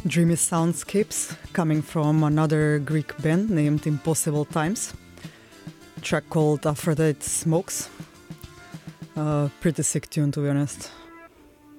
dreamy soundscapes coming from another Greek band named Impossible Times. A track called Aphrodite Smokes. Pretty sick tune, to be honest.